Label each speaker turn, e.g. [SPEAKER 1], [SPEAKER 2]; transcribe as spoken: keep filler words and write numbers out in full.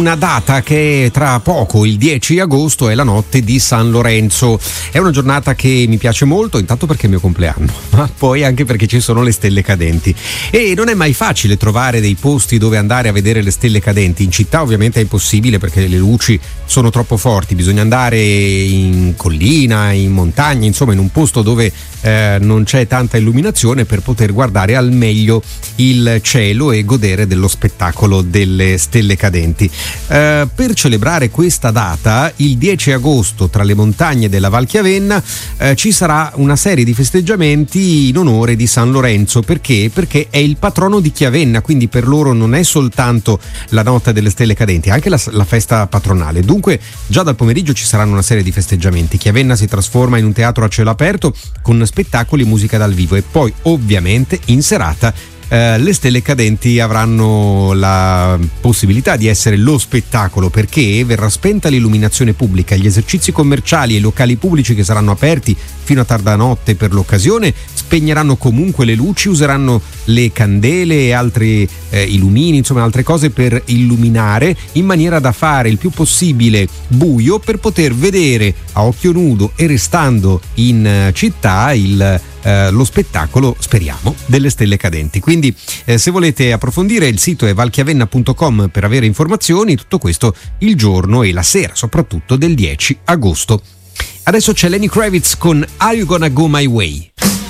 [SPEAKER 1] Una data che tra poco, il dieci agosto, è la notte di San Lorenzo. È una giornata che mi piace molto, intanto perché è il mio compleanno, ma poi anche perché ci sono le stelle cadenti. E non è mai facile trovare dei posti dove andare a vedere le stelle cadenti. In città ovviamente è impossibile perché le luci sono troppo forti, bisogna andare in collina, in montagna, insomma in un posto dove eh, non c'è tanta illuminazione per poter guardare al meglio il cielo e godere dello spettacolo delle stelle cadenti. Uh, per celebrare questa data, il dieci agosto, tra le montagne della Val Chiavenna uh, ci sarà una serie di festeggiamenti in onore di San Lorenzo. Perché? Perché è il patrono di Chiavenna, quindi per loro non è soltanto la notte delle stelle cadenti, è anche la, la festa patronale. Dunque già dal pomeriggio ci saranno una serie di festeggiamenti. Chiavenna si trasforma in un teatro a cielo aperto con spettacoli e musica dal vivo, e poi ovviamente in serata Uh, le stelle cadenti avranno la possibilità di essere lo spettacolo, perché verrà spenta l'illuminazione pubblica, gli esercizi commerciali e i locali pubblici che saranno aperti fino a tarda notte per l'occasione spegneranno comunque le luci, useranno le candele e altri eh, i lumini, insomma altre cose per illuminare, in maniera da fare il più possibile buio per poter vedere a occhio nudo e restando in uh, città il Uh, lo spettacolo, speriamo, delle stelle cadenti. Quindi eh, se volete approfondire, il sito è valchiavenna punto com per avere informazioni. Tutto questo il giorno e la sera soprattutto del dieci agosto. Adesso c'è Lenny Kravitz con Are You Gonna Go My Way.